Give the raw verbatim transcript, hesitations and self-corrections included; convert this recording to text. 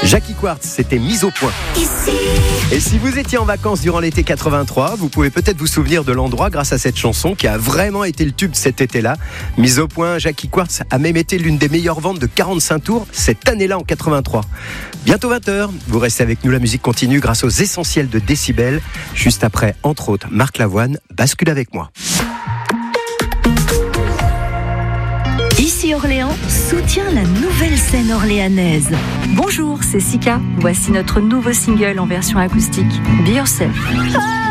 Jackie Quartz, c'était Mise au point. Ici. Et si vous étiez en vacances durant l'été quatre-vingt-trois, vous pouvez peut-être vous souvenir de l'endroit grâce à cette chanson qui a vraiment été le tube cet été-là. Mise au point, Jackie Quartz a même été l'une des meilleures ventes de quarante-cinq tours cette année-là en quatre-vingt-trois. Bientôt vingt heures, vous restez avec nous, la musique continue grâce aux essentiels de Décibel. Juste après, entre autres, Marc Lavoine, Bascule avec moi. Ici Orléans soutient la nouvelle scène orléanaise. Bonjour, c'est Sika. Voici notre nouveau single en version acoustique, Be Yourself.